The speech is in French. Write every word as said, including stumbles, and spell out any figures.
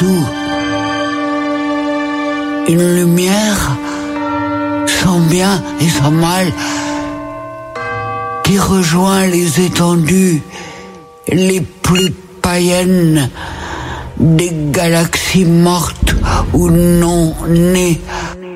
dessous. Une lumière, sans bien et sans mal, qui rejoint les étendues les plus païennes des galaxies mortes ou non nées